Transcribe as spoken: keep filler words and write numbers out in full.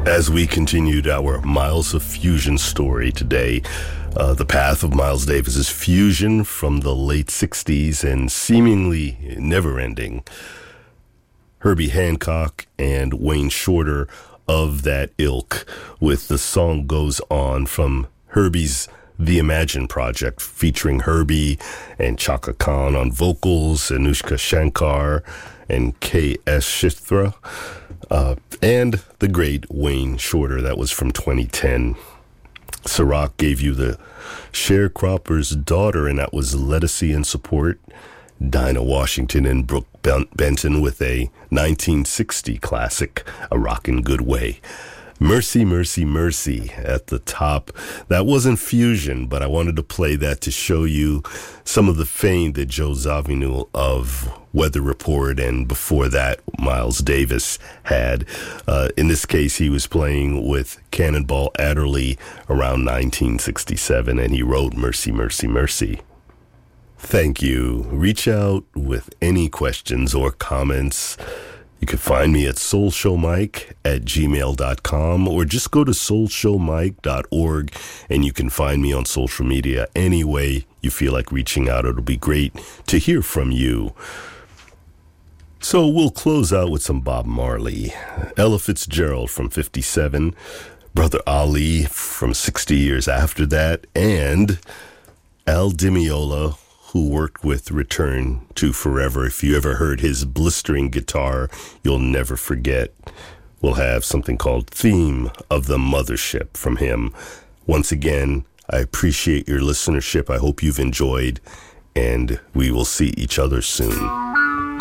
As we continued our Miles of Fusion story today, uh, the path of Miles Davis's fusion from the late sixties and seemingly never-ending. Herbie Hancock and Wayne Shorter of that ilk, with The Song Goes On from Herbie's The Imagine Project, featuring Herbie and Chaka Khan on vocals, Anushka Shankar and K S. Chitra. Uh, and the great Wayne Shorter, that was from twenty ten. Ciroc gave you the Sharecropper's Daughter, and that was Lettucey and Support. Dinah Washington and Brooke Benton with a nineteen sixty classic, A Rockin' Good Way. Mercy, Mercy, Mercy at the top. That wasn't fusion, but I wanted to play that to show you some of the fame that Joe Zawinul of Weather Report and before that Miles Davis had. Uh, in this case, he was playing with Cannonball Adderley around nineteen sixty-seven, and he wrote Mercy, Mercy, Mercy. Thank you. Reach out with any questions or comments. You can find me at soulshowmike at gmail dot com, or just go to soul show mike dot org and you can find me on social media any way you feel like reaching out. It'll be great to hear from you. So we'll close out with some Bob Marley. Ella Fitzgerald from fifty-seven, Brother Ali from sixty years after that, and Al Di Meola, who worked with Return to Forever. If you ever heard his blistering guitar, you'll never forget. We'll have something called Theme of the Mothership from him. Once again, I appreciate your listenership. I hope you've enjoyed, and we will see each other soon.